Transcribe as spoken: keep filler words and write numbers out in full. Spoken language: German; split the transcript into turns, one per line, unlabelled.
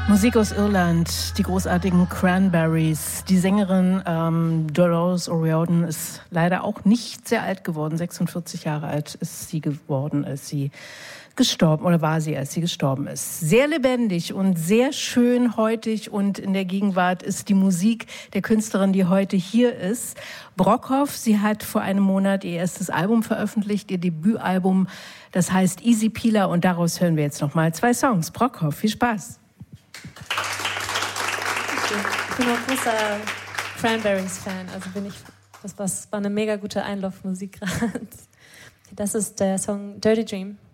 Musik aus Irland, die großartigen Cranberries. Die Sängerin ähm, Dolores O'Riordan ist leider auch nicht sehr alt geworden. sechsundvierzig Jahre alt ist sie geworden, als sie gestorben, oder war sie, als sie gestorben ist. Sehr lebendig und sehr schön heutig und in der Gegenwart ist die Musik der Künstlerin, die heute hier ist. Brockhoff, sie hat vor einem Monat ihr erstes Album veröffentlicht, ihr Debütalbum, das heißt Easy Peeler und daraus hören wir jetzt nochmal zwei Songs. Brockhoff, viel Spaß.
Ich bin auch großer Cranberries-Fan, also bin ich, das war eine mega gute Einlaufmusik gerade. Das ist der Song Dirty Dream.